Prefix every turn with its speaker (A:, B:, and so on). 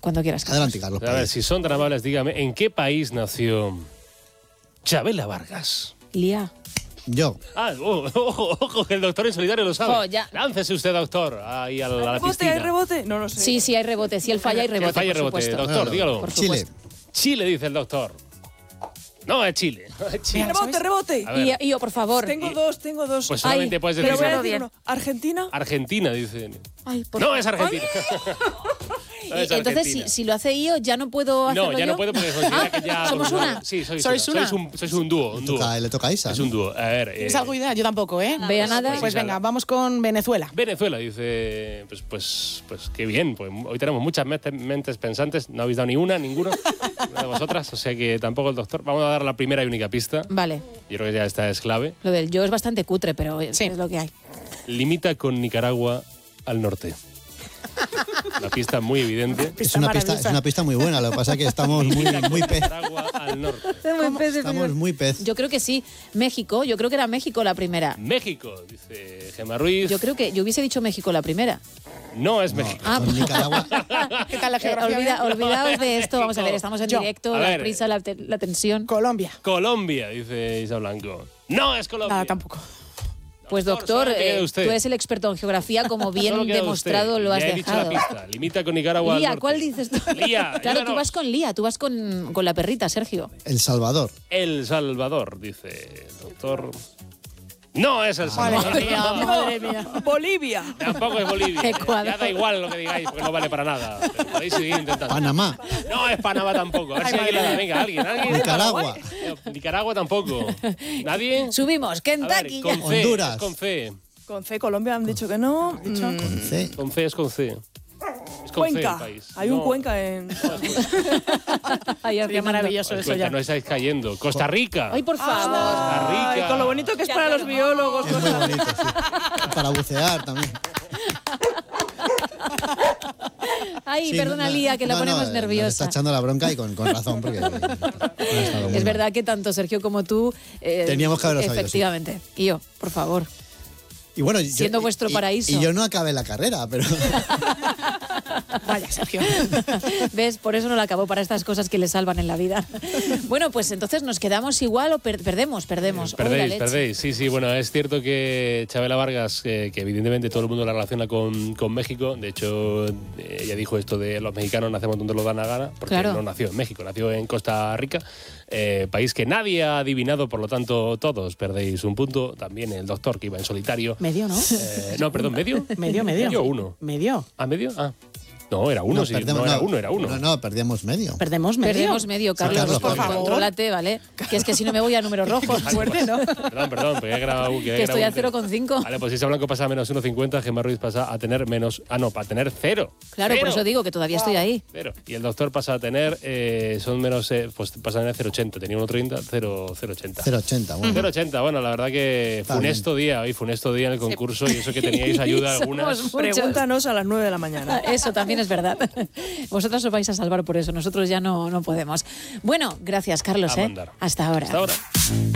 A: Cuando quieras, Carlos.
B: Adelante, Carlos.
C: A ver, si son tan amables, dígame, ¿en qué país nació Chabela Vargas?
A: Lía.
B: Yo.
C: Ojo, que el doctor en solidario lo sabe.
A: Oh, ya.
C: Láncese usted, doctor, ahí a la piscina.
D: ¿Hay rebote? No lo sé.
A: Sí, hay rebote. Si él falla, hay rebote,
C: Que falle
A: por
C: rebote,
A: supuesto.
C: doctor, dígalo.
A: Por
B: Chile.
A: supuesto.
C: Chile, dice el doctor. No, es Chile. Es Chile.
D: Rebote.
C: A ver.
A: Y yo, por favor.
D: Tengo dos.
C: Pues solamente
A: Ay,
C: puedes
D: Pero
C: decir
D: voy a
A: Díselo
D: decir
A: bien.
D: uno. ¿Argentina?
C: Argentina, dice.
A: Ay, por
C: No,
A: favor.
C: es Argentina. No es
A: Entonces,
C: Argentina.
A: si lo hace yo, ¿ya no puedo hacerlo
C: No, ya
A: yo?
C: no puedo porque considera que ya...
A: ¿Somos una?
C: Sí, sois
E: ¿Sois
C: una.
E: una?
C: Sois un dúo.
B: Le toca a Isa.
C: Es un dúo. A ver...
E: ¿Tienes algo de idea? Yo tampoco, ¿eh?
A: Vea nada.
E: Pues venga, vamos con Venezuela.
C: Venezuela, dice... Pues qué bien. Pues hoy tenemos muchas mentes pensantes. No habéis dado ni una, ninguna de vosotras. O sea que tampoco el doctor. Vamos a dar la primera y única pista.
A: Vale.
C: Yo creo que ya esta es clave.
A: Lo del yo es bastante cutre, pero
E: Sí.
A: es lo que hay.
C: Limita con Nicaragua al norte. Una pista muy evidente.
B: Es una pista muy buena, lo que pasa es que estamos muy pez.
C: Nicaragua al norte.
B: Estamos muy pez.
A: Yo creo que sí. México, yo creo que era México la primera.
C: México, dice Gemma Ruiz.
A: Yo creo que yo hubiese dicho México la primera.
C: No es México.
B: Con Nicaragua.
E: ¿Qué tal la geografía?
A: Olvidaos de esto. Vamos a ver, estamos en directo,
C: A
A: la
C: ver.
A: prisa, la tensión.
E: Colombia.
C: Colombia, dice Isa Blanco. No es Colombia.
E: Nada, tampoco.
A: Pues
C: Doctor,
A: doctor,
C: solamente queda usted.
A: tú eres el experto en geografía, como bien
C: Solo queda
A: demostrado
C: usted.
A: lo has
C: Ya he dicho la
A: dejado.
C: pista. Limita con Nicaragua al
A: Lía,
C: norte.
A: ¿cuál dices tú?
C: Lía.
A: Claro, tú
C: ayúdanos.
A: vas con Lía, tú vas con la perrita, Sergio.
B: El Salvador.
C: El Salvador, dice el doctor. No es El Salvador.
E: Madre mía.
D: Bolivia.
C: Tampoco es Bolivia.
A: Ecuador.
C: Ya da igual lo que digáis, porque no vale para nada. Pero podéis seguir intentando.
B: Panamá.
C: No es Panamá tampoco. A ver si alguien le da. Venga, alguien.
B: Nicaragua.
C: Nicaragua tampoco. ¿Nadie?
A: Subimos,
C: A ver,
A: Kentucky.
C: con
A: ya.
C: C.
B: Honduras.
C: Es con C.
D: Con C, Colombia han dicho que no.
B: Con C.
C: Con C es con C. Es con C el
D: Cuenca.
C: país.
D: Hay un
C: No.
D: Cuenca en...
A: Ay,
E: Sería
A: Fernando.
E: maravilloso
C: Pues
E: eso
C: cuenta,
E: ya.
C: no estáis cayendo. Costa Rica.
A: Ay, por favor.
C: Costa Rica.
D: Ay, con lo bonito que es para los biólogos.
B: Es muy bonito, sí. Para bucear también.
A: Ay,
B: Sí,
A: perdona, Lía, que la ponemos
B: nos
A: nerviosa.
B: está echando la bronca y con razón, porque no ha estado muy
A: Es
B: mal.
A: verdad que tanto Sergio como tú...
B: Teníamos que haberlo sabido, sí.
A: Efectivamente. Y yo, por favor.
B: Y bueno,
A: Siendo vuestro paraíso.
B: Y yo no acabé la carrera, pero...
E: Vaya, Sergio.
A: ¿Ves? Por eso no la acabó, para estas cosas que le salvan en la vida. Bueno, pues entonces nos quedamos igual o perdemos.
C: Perdéis. Sí, bueno, es cierto que Chabela Vargas, que evidentemente todo el mundo la relaciona con México. De hecho, ella dijo esto de los mexicanos nacemos donde lo dan la gana, porque
A: Claro.
C: no nació en México, nació en Costa Rica, país que nadie ha adivinado, por lo tanto todos perdéis un punto. También el doctor, que iba en solitario.
E: Medio, ¿no?
C: No, perdón, ¿medio?
E: Medio.
C: ¿Medio o uno?
E: Medio.
C: ¿Ah, medio? Ah. No, era uno, sí.
B: perdemos,
C: No, era uno.
B: No, perdíamos medio.
E: Perdemos medio.
A: Perdemos medio, Carlos.
B: Carlos,
A: por
B: por
A: favor.
E: favor.
A: Contrólate, ¿vale? Que es que si no me voy a números rojos.
E: Fuerte, ¿no?
C: Perdón, porque he grabado...
A: Que estoy a 0,5.
C: Vale, pues Isa Blanco pasa a menos 1,50, Gemma Ruiz pasa a tener menos... Ah, no, para tener 0.
A: Claro, por
C: ¡Cero!
A: eso digo que todavía estoy ahí.
C: 0. Y el doctor pasa a tener, son menos, pues pasa a tener 0,80. Tenía 1,30, 0,80.
B: 0,80. Bueno.
C: 0,80. Bueno, la verdad que
B: Está
C: funesto día en el concurso y eso que teníais ayuda algunas.
A: Somos muchos.
D: Pregúntanos a las 9 de la mañana.
A: Eso también es verdad. Vosotras os vais a salvar por eso, nosotros ya no podemos. Bueno, gracias, Carlos.
C: A mandar.
A: Hasta ahora.
C: Hasta ahora.